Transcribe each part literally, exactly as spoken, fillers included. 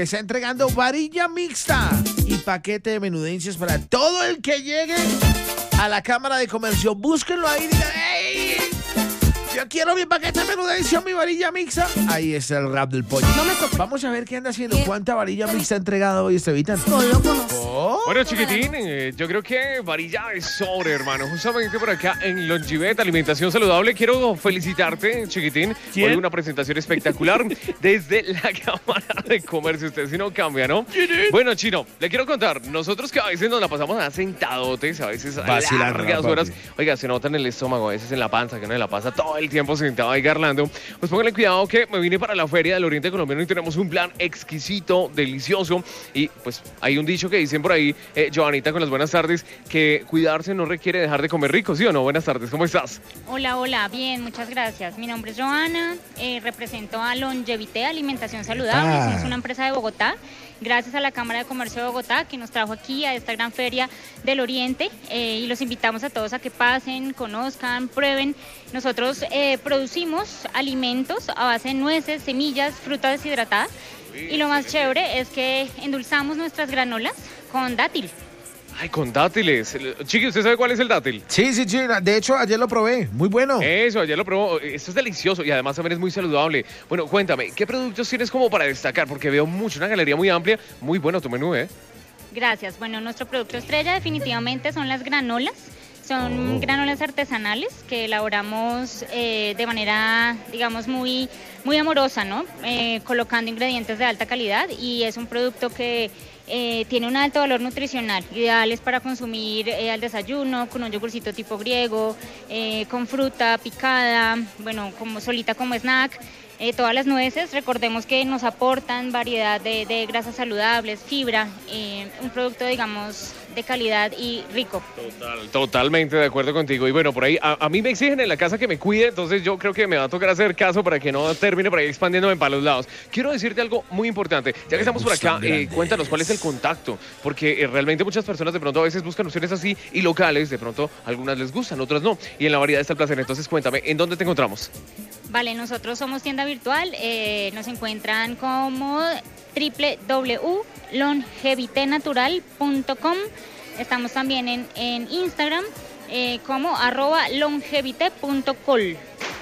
Está entregando varilla mixta y paquete de menudencias para todo el que llegue a la Cámara de Comercio. Búsquenlo ahí y digan, ¡hey! Yo quiero mi paquete de menudencia, mi varilla mixta. Ahí está el rap del pollo. No me Vamos a ver qué anda haciendo. ¿Cuánta varilla mixta ha entregado hoy, Estevitan? Oh. Bueno, chiquitín, eh, yo creo que varilla es sobre, hermano. Justamente por acá en Longivet, Alimentación Saludable, quiero felicitarte, chiquitín. ¿Quién? Hoy una presentación espectacular desde la Cámara de Comercio. Usted si no cambia, ¿no? Bueno, Chino, le quiero contar. Nosotros que a veces nos la pasamos a sentadotes, a veces a Vacilando, largas papi. horas. Oiga, se nota en el estómago, a veces en la panza, que no se la pasa todo el tiempo sentado ahí garlando. Pues pónganle cuidado que me vine para la Feria del Oriente Colombiano y tenemos un plan exquisito, delicioso. Y pues hay un dicho que dicen por ahí, eh, Joanita, con las buenas tardes, que cuidarse no requiere dejar de comer rico, ¿sí o no? Buenas tardes, ¿cómo estás? Hola, hola, bien, muchas gracias. Mi nombre es Joana, eh, represento a Longevité Alimentación Saludable, Ah. somos una empresa de Bogotá. Gracias a la Cámara de Comercio de Bogotá que nos trajo aquí a esta gran feria del Oriente eh, y los invitamos a todos a que pasen, conozcan, prueben. Nosotros eh, producimos alimentos a base de nueces, semillas, fruta deshidratada y lo más chévere es que endulzamos nuestras granolas con dátil. Ay, con dátiles. Chiqui, ¿usted sabe cuál es el dátil? Sí, sí, sí. De hecho, ayer lo probé. Muy bueno. Eso, ayer lo probó. Esto es delicioso y además también es muy saludable. Bueno, cuéntame, ¿qué productos tienes como para destacar? Porque veo mucho, una galería muy amplia. Muy bueno tu menú, ¿eh? Gracias. Bueno, nuestro producto estrella definitivamente son las granolas. Son Oh. granolas artesanales que elaboramos eh, de manera, digamos, muy, muy amorosa, ¿no? Eh, colocando ingredientes de alta calidad y es un producto que eh, tiene un alto valor nutricional, ideales para consumir eh, al desayuno, con un yogurcito tipo griego, eh, con fruta picada, bueno, como solita como snack. Eh, todas las nueces, recordemos que nos aportan variedad de, de grasas saludables, fibra, eh, un producto, digamos, de calidad y rico. Total, totalmente de acuerdo contigo. Y bueno, por ahí, a, a mí me exigen en la casa que me cuide, entonces yo creo que me va a tocar hacer caso para que no termine por ahí expandiéndome para los lados. Quiero decirte algo muy importante. Ya que estamos por acá, eh, cuéntanos cuál es el contacto, porque eh, realmente muchas personas de pronto a veces buscan opciones así y locales, de pronto algunas les gustan, otras no. Y en la variedad está el placer. Entonces cuéntame, ¿en dónde te encontramos? Vale, nosotros somos tienda virtual, eh, nos encuentran como doble u doble u doble u punto longevité natural punto com. Estamos también en, en Instagram eh, como arroba longevité punto col.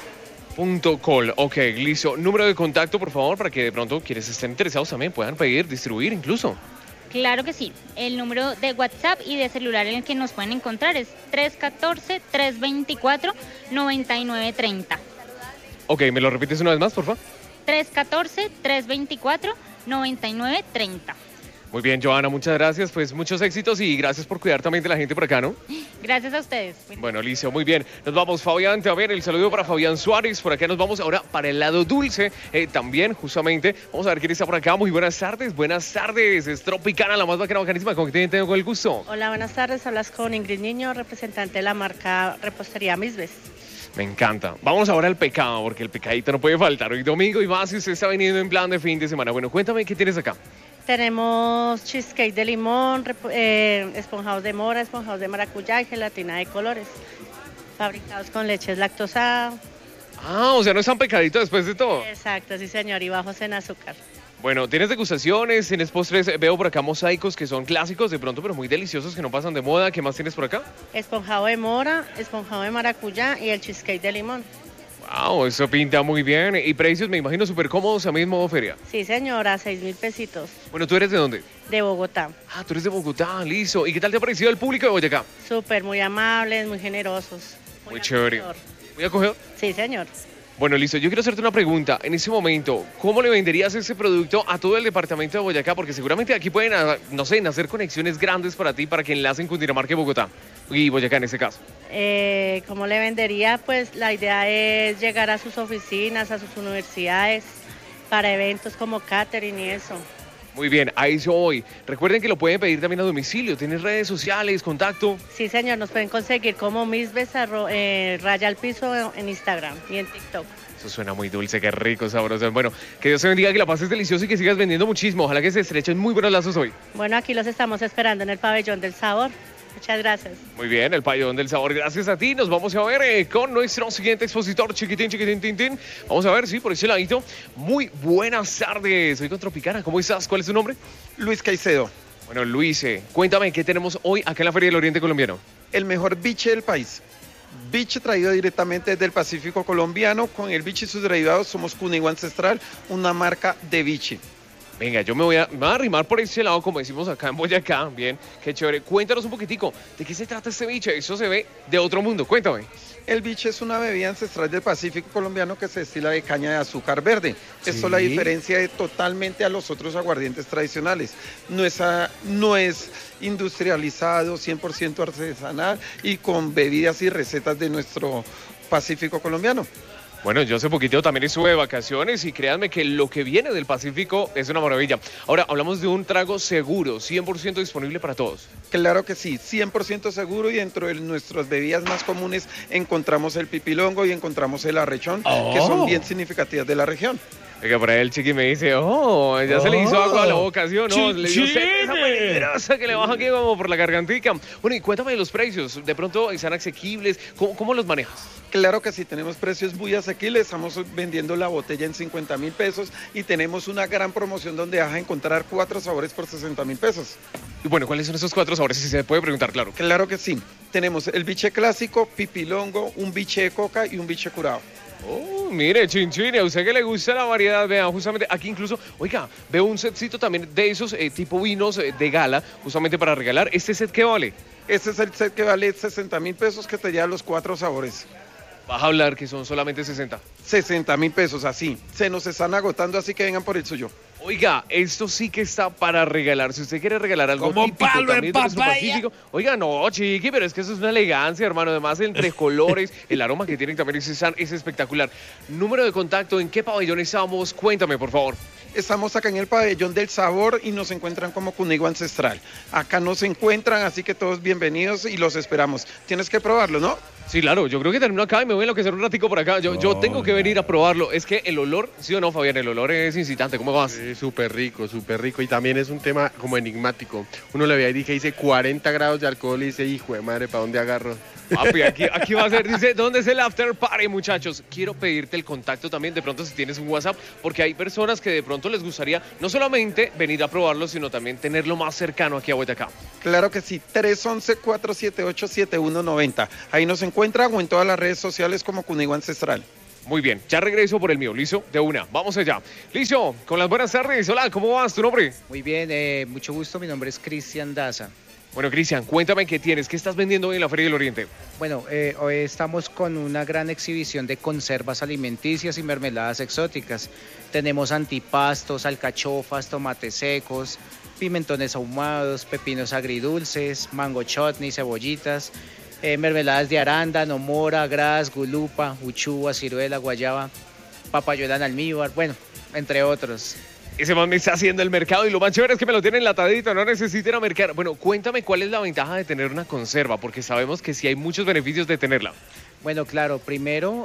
Punto col, ok, listo. Número de contacto, por favor, para que de pronto quienes estén interesados también puedan pedir, distribuir incluso. Claro que sí. El número de WhatsApp y de celular en el que nos pueden encontrar es tres uno cuatro, tres dos cuatro, nueve nueve tres cero. Ok, ¿me lo repites una vez más, por favor? tres uno cuatro, tres dos cuatro, nueve nueve tres cero. Muy bien, Joana, muchas gracias. Pues muchos éxitos y gracias por cuidar también de la gente por acá, ¿no? Gracias a ustedes. Bueno, listo, muy bien. Nos vamos, Fabián, también el saludo para Fabián Suárez. Por acá nos vamos ahora para el lado dulce. Eh, también, justamente, vamos a ver quién está por acá. Muy buenas tardes, buenas tardes. Es Tropicana, la más bacana, bacanísima. ¿Con quién tengo el gusto? Hola, buenas tardes. Hablas con Ingrid Niño, representante de la marca Repostería Misbes. Me encanta. Vamos ahora al pecado, porque el pecadito no puede faltar. Hoy domingo y más si usted está veniendo en plan de fin de semana. Bueno, cuéntame, ¿qué tienes acá? Tenemos cheesecake de limón, rep- eh, esponjados de mora, esponjados de maracuyá y gelatina de colores. Fabricados con leches lactosa. Ah, o sea, no es tan pecadito después de todo. Exacto, sí señor, y bajos en azúcar. Bueno, tienes degustaciones, tienes postres, eh, veo por acá mosaicos que son clásicos de pronto, pero muy deliciosos, que no pasan de moda. ¿Qué más tienes por acá? Esponjado de mora, esponjado de maracuyá y el cheesecake de limón. Wow, eso pinta muy bien. Y precios, me imagino, súper cómodos a mismo feria. Sí señora, seis mil pesitos. Bueno, ¿tú eres de dónde? De Bogotá. Ah, tú eres de Bogotá, listo. ¿Y qué tal te ha parecido el público de Boyacá? Súper, muy amables, muy generosos. Muy chévere. acogedor. ¿Muy acogedor? Sí señor. Bueno, listo. Yo quiero hacerte una pregunta. En ese momento, ¿cómo le venderías ese producto a todo el departamento de Boyacá? Porque seguramente aquí pueden, ah, no sé, nacer conexiones grandes para ti, para que enlacen Cundinamarca y Bogotá. Y Boyacá en ese caso. Eh, ¿Cómo le vendería? Pues la idea es llegar a sus oficinas, a sus universidades, para eventos como catering y eso. Muy bien, a eso voy. Recuerden que lo pueden pedir también a domicilio. ¿Tienes redes sociales, contacto? Sí, señor, nos pueden conseguir como Misbes arro- eh, raya al piso en Instagram y en TikTok. Eso suena muy dulce, qué rico, sabroso. Bueno, que Dios te bendiga, que la pases delicioso y que sigas vendiendo muchísimo. Ojalá que se estrechen muy buenos lazos hoy. Bueno, aquí los estamos esperando en el pabellón del sabor. Muchas gracias. Muy bien, el pabellón del sabor, gracias a ti. Nos vamos a ver eh, con nuestro siguiente expositor, chiquitín, chiquitín, tin, tin. Vamos a ver, sí, por ese ladito. Muy buenas tardes, soy con Tropicana, ¿cómo estás? ¿Cuál es tu nombre? Luis Caicedo. Bueno, Luis, eh, cuéntame, ¿qué tenemos hoy acá en la Feria del Oriente Colombiano? El mejor biche del país. Biche traído directamente desde el Pacífico colombiano. Con el biche y sus derivados somos Cunigua Ancestral, una marca de biche. Venga, yo me voy, a, me voy a arrimar por ese lado, como decimos acá en Boyacá. Bien, qué chévere. Cuéntanos un poquitico, ¿de qué se trata este biche? Eso se ve de otro mundo, cuéntame. El biche es una bebida ancestral del Pacífico colombiano que se destila de caña de azúcar verde. Sí. Esto la diferencia de totalmente a los otros aguardientes tradicionales. No es, a, no es industrializado, cien por ciento artesanal y con bebidas y recetas de nuestro Pacífico colombiano. Bueno, yo hace poquito también estuve de vacaciones y créanme que lo que viene del Pacífico es una maravilla. Ahora, hablamos de un trago seguro, cien por ciento disponible para todos. Claro que sí, cien por ciento seguro, y dentro de nuestras bebidas más comunes encontramos el pipilongo y encontramos el arrechón, Oh. que son bien significativas de la región. Oiga, por ahí el chiqui me dice, oh, ya se le hizo Oh. agua a la boca, ¿sí o no? Le dio Chichine. sed esa peligrosa que le baja aquí como por la gargantica. Bueno, y cuéntame de los precios, ¿de pronto están asequibles? ¿Cómo, cómo los manejas? Claro que sí, tenemos precios muy asequibles, estamos vendiendo la botella en cincuenta mil pesos y tenemos una gran promoción donde vas a encontrar cuatro sabores por sesenta mil pesos. Y bueno, ¿cuáles son esos cuatro sabores? Si se puede preguntar, claro. Claro que sí, tenemos el biche clásico, pipilongo, un biche de coca y un biche curado. Oh, mire, chinchine, a usted que le gusta la variedad, vean, justamente aquí incluso, oiga, veo un setcito también de esos eh, tipo vinos eh, de gala, justamente para regalar. ¿Este set qué vale? Este es el set que vale sesenta mil pesos, que te lleva los cuatro sabores. Vas a hablar que son solamente sesenta. sesenta mil pesos, así. Se nos están agotando, así que vengan por el suyo. Oiga, esto sí que está para regalar. Si usted quiere regalar algo Como típico palo en también de nuestro papaya. Pacífico. Oiga, no, chiqui, pero es que eso es una elegancia, hermano. Además, entre colores, el aroma que tienen también es, es espectacular. Número de contacto, ¿en qué pabellón estamos? Cuéntame, por favor. Estamos acá en el pabellón del sabor y nos encuentran como Cunigua Ancestral. Acá nos encuentran, así que todos bienvenidos y los esperamos. Tienes que probarlo, ¿no? Sí, claro, yo creo que termino acá y me voy a enloquecer un ratico por acá. Yo, yo tengo que venir a probarlo. Es que el olor, ¿sí o no, Fabián? El olor es incitante. ¿Cómo vas? Sí, súper rico, súper rico. Y también es un tema como enigmático. Uno le veía y dije, dice cuarenta grados de alcohol y dice, hijo de madre, ¿para dónde agarro? Papi, aquí, aquí va a ser, dice, ¿dónde es el after party, muchachos? Quiero pedirte el contacto también, de pronto si tienes un WhatsApp, porque hay personas que de pronto les gustaría no solamente venir a probarlo, sino también tenerlo más cercano aquí a Boyacá. Claro que sí, tres once, cuatro siete ocho, siete uno nueve cero. Ahí nos encuentran o en todas las redes sociales como Cunigua Ancestral. Muy bien, ya regreso por el mío, ¿listo? De una, vamos allá. Listo, con las buenas tardes. Hola, ¿cómo vas? ¿Tu nombre? Muy bien, eh, mucho gusto, mi nombre es Cristian Daza. Bueno, Cristian, cuéntame qué tienes, qué estás vendiendo hoy en la Feria del Oriente. Bueno, eh, hoy estamos con una gran exhibición de conservas alimenticias y mermeladas exóticas. Tenemos antipastos, alcachofas, tomates secos, pimentones ahumados, pepinos agridulces, mango chutney, cebollitas, eh, mermeladas de arándano, mora, gras, gulupa, uchúa, ciruela, guayaba, papayuela en almíbar, bueno, entre otros. Ese man me está haciendo el mercado y lo más chévere es que me lo tiene enlatadito, no necesito ir a mercar. Bueno, cuéntame cuál es la ventaja de tener una conserva, porque sabemos que sí hay muchos beneficios de tenerla. Bueno, claro, primero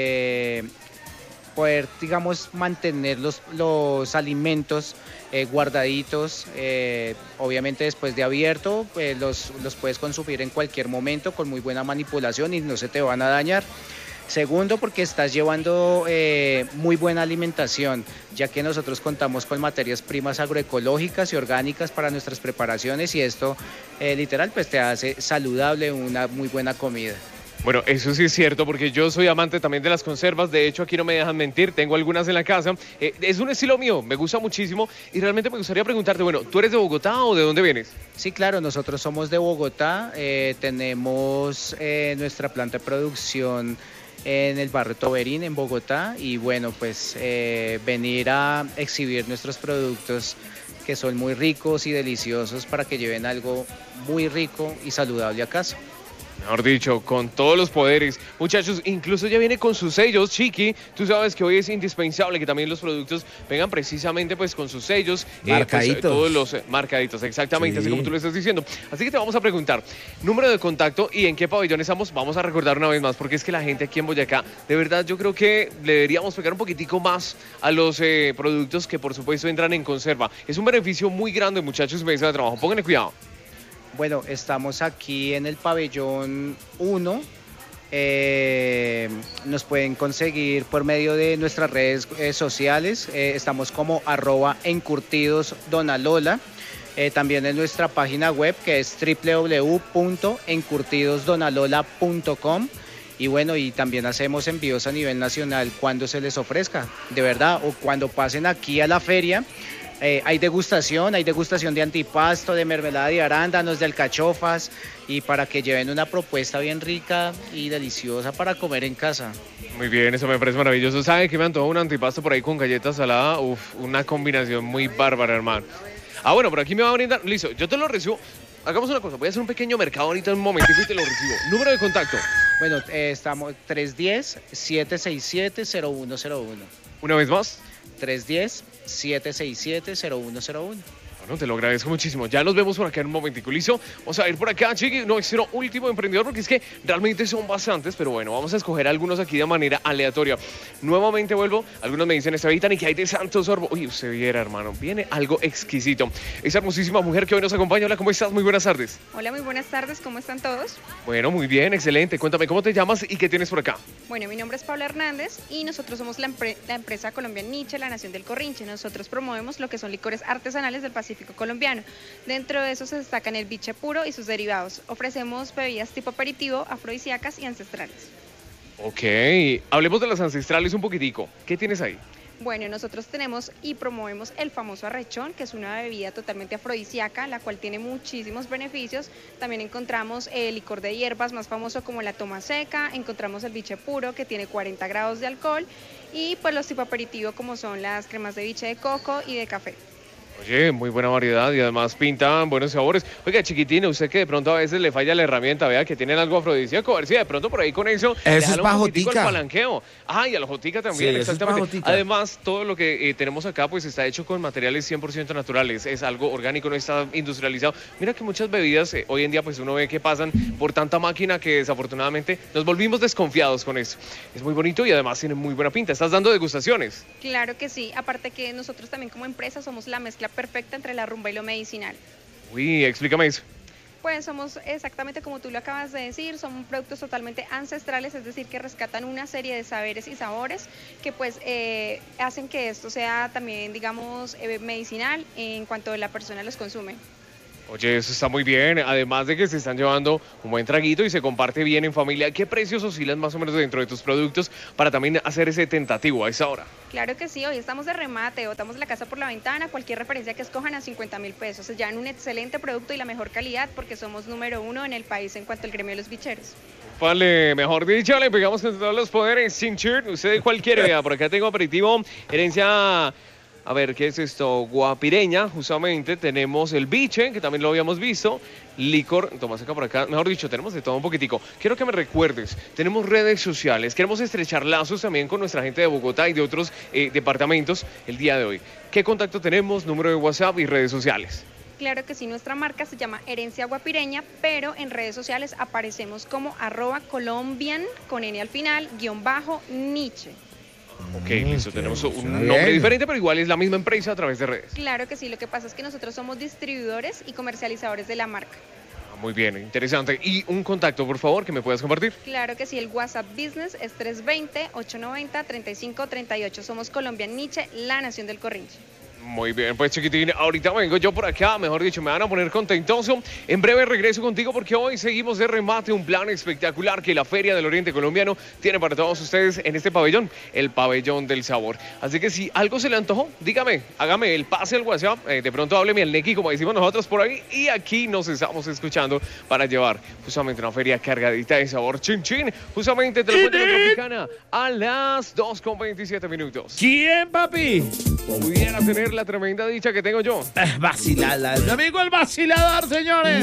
eh, poder, digamos, mantener los, los alimentos eh, guardaditos, eh, obviamente después de abierto, eh, los, los puedes consumir en cualquier momento con muy buena manipulación y no se te van a dañar. Segundo, porque estás llevando eh, muy buena alimentación, ya que nosotros contamos con materias primas agroecológicas y orgánicas para nuestras preparaciones y esto eh, literal pues te hace saludable una muy buena comida. Bueno, eso sí es cierto, porque yo soy amante también de las conservas. De hecho, aquí no me dejan mentir, tengo algunas en la casa. Eh, es un estilo mío, me gusta muchísimo y realmente me gustaría preguntarte, bueno, ¿tú eres de Bogotá o de dónde vienes? Sí, claro, nosotros somos de Bogotá, eh, tenemos eh, nuestra planta de producción en el barrio Toberín, en Bogotá, y bueno, pues eh, venir a exhibir nuestros productos que son muy ricos y deliciosos para que lleven algo muy rico y saludable a casa. Mejor dicho, con todos los poderes. Muchachos, incluso ya viene con sus sellos, Chiqui. Tú sabes que hoy es indispensable que también los productos vengan precisamente pues con sus sellos. Marcaditos. Eh, pues, todos los eh, marcaditos, exactamente, Sí. así como tú lo estás diciendo. Así que te vamos a preguntar, número de contacto y en qué pabellón estamos. Vamos a recordar una vez más, porque es que la gente aquí en Boyacá, de verdad yo creo que le deberíamos pegar un poquitico más a los eh, productos que por supuesto entran en conserva. Es un beneficio muy grande, muchachos, mesa de trabajo. Pónganle cuidado. Bueno, estamos aquí en el pabellón uno. Eh, nos pueden conseguir por medio de nuestras redes eh, sociales. Eh, estamos como arroba encurtidos donalola. Eh, también en nuestra página web que es doble u doble u doble u punto encurtidos donalola punto com. Y bueno, y también hacemos envíos a nivel nacional cuando se les ofrezca, de verdad, o cuando pasen aquí a la feria. Eh, hay degustación, hay degustación de antipasto, de mermelada de arándanos, de alcachofas, y para que lleven una propuesta bien rica y deliciosa para comer en casa. Muy bien, eso me parece maravilloso. ¿Sabe que me antoja un antipasto por ahí con galletas saladas? Uf, una combinación muy bárbara, hermano. Ah, bueno, por aquí me va a brindar. Listo, yo te lo recibo. Hagamos una cosa, voy a hacer un pequeño mercado ahorita en un momentito y te lo recibo. Número de contacto. Bueno, eh, estamos tres uno cero, siete seis siete, cero uno cero uno. Una vez más. tres uno cero, siete seis siete, cero uno cero uno. Bueno, te lo agradezco muchísimo. Ya nos vemos por acá en un momentico. ¿Listo? Vamos a ir por acá, Chiqui, nuestro último emprendedor, porque es que realmente son bastantes, pero bueno, vamos a escoger algunos aquí de manera aleatoria. Nuevamente vuelvo. Algunos me dicen, Esteban, ¿y qué hay de Santo Sorbo? Uy, usted viera, hermano. Viene algo exquisito. Esa hermosísima mujer que hoy nos acompaña. Hola, ¿cómo estás? Muy buenas tardes. Hola, muy buenas tardes. ¿Cómo están todos? Bueno, muy bien, excelente. Cuéntame, ¿cómo te llamas y qué tienes por acá? Bueno, mi nombre es Paula Hernández y nosotros somos la, empre la empresa Colombian Nietzsche, la Nación del Corrinche. Nosotros promovemos lo que son licores artesanales del Pacífico colombiano. Dentro de eso se destacan el biche puro y sus derivados. Ofrecemos bebidas tipo aperitivo, afrodisíacas y ancestrales. Ok, hablemos de las ancestrales un poquitico. ¿Qué tienes ahí? Bueno, nosotros tenemos y promovemos el famoso arrechón, que es una bebida totalmente afrodisíaca, la cual tiene muchísimos beneficios. También encontramos el licor de hierbas más famoso como la toma seca, encontramos el biche puro que tiene cuarenta grados de alcohol y pues los tipo aperitivo como son las cremas de biche de coco y de café. Oye, muy buena variedad y además pintan buenos sabores. Oiga, chiquitín, usted que de pronto a veces le falla la herramienta, vea que tienen algo afrodisíaco, a ver si de pronto por ahí con eso Eso es pajotica. El palanqueo. Ah, y a la jotica también, Sí, eso es exactamente. pajotica. Además, todo lo que eh, tenemos acá pues está hecho con materiales cien por ciento naturales, es algo orgánico, no está industrializado. Mira que muchas bebidas eh, hoy en día pues uno ve que pasan por tanta máquina que desafortunadamente nos volvimos desconfiados con eso. Es muy bonito y además tiene muy buena pinta. ¿Estás dando degustaciones? Claro que sí, aparte que nosotros también como empresa somos la mezcla perfecta entre la rumba y lo medicinal. Uy, explícame eso. Pues somos exactamente como tú lo acabas de decir, son productos totalmente ancestrales, es decir, que rescatan una serie de saberes y sabores que pues eh, hacen que esto sea también, digamos, eh, medicinal en cuanto la persona los consume. Oye, eso está muy bien, además de que se están llevando un buen traguito y se comparte bien en familia. ¿Qué precios oscilan más o menos dentro de tus productos para también hacer ese tentativo a esa hora? Claro que sí, hoy estamos de remate, botamos la casa por la ventana, cualquier referencia que escojan a cincuenta mil pesos. Se llevan un excelente producto y la mejor calidad porque somos número uno en el país en cuanto al gremio de los bicheros. Vale, mejor dicho, le pegamos con todos los poderes, sin shirt, usted cualquiera, vea, por acá tengo aperitivo, herencia... A ver, ¿qué es esto? Guapireña, justamente. Tenemos el biche, que también lo habíamos visto. Licor, toma acá por acá. Mejor dicho, tenemos de todo un poquitico. Quiero que me recuerdes, tenemos redes sociales. Queremos estrechar lazos también con nuestra gente de Bogotá y de otros eh, departamentos el día de hoy. ¿Qué contacto tenemos? Número de WhatsApp y redes sociales. Claro que sí, nuestra marca se llama Herencia Guapireña, pero en redes sociales aparecemos como arroba colombian, con N al final, guión bajo, Nietzsche. Ok, listo, tenemos un Suena nombre bien. diferente, pero igual es la misma empresa a través de redes. Claro que sí, lo que pasa es que nosotros somos distribuidores y comercializadores de la marca. Ah, muy bien, interesante. Y un contacto, por favor, que me puedas compartir. Claro que sí, el WhatsApp Business es tres dos cero, ocho nueve cero, tres cinco tres ocho. Somos Colombian Nietzsche, la Nación del Corrinche. Muy bien, pues chiquitín, ahorita vengo yo por acá, mejor dicho, me van a poner contentoso. En breve regreso contigo porque hoy seguimos de remate un plan espectacular que la Feria del Oriente Colombiano tiene para todos ustedes en este pabellón, el Pabellón del Sabor. Así que si algo se le antojó, dígame, hágame el pase al WhatsApp, eh, de pronto hábleme al Neki, como decimos nosotros por ahí, y aquí nos estamos escuchando para llevar justamente una feria cargadita de sabor chin chin, justamente te lo cuento en Tropicana a las dos con veintisiete minutos. ¿Quién, papi? Pudiera tener la tremenda dicha que tengo yo. Eh, vacilada. Mi amigo el vacilador, señores.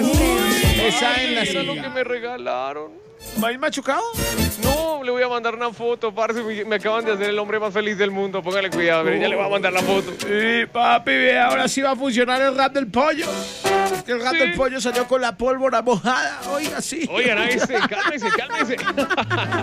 Esa es la Era lo silla. que me regalaron. ¿Va a ir machucado? No, le voy a mandar una foto, parce. Me, me acaban de hacer el hombre más feliz del mundo. Póngale cuidado, mire, ya le voy a mandar la foto. Sí, papi, ve, ahora sí va a funcionar el rap del pollo. Es que el rap Sí. del pollo salió con la pólvora mojada. Oiga, sí. Oigan, a este, cálmese, cálmese.